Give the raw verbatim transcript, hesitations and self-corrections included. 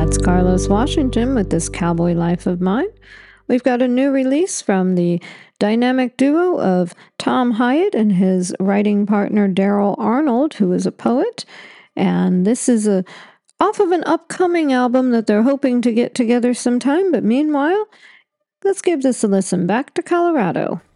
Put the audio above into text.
That's Carlos Washington with this Cowboy Life of Mine. We've got a new release from the dynamic duo of Tom Hyatt and his writing partner Daryl Arnold, who is a poet. And this is a off of an upcoming album that they're hoping to get together sometime. But meanwhile, let's give this a listen. Back to Colorado.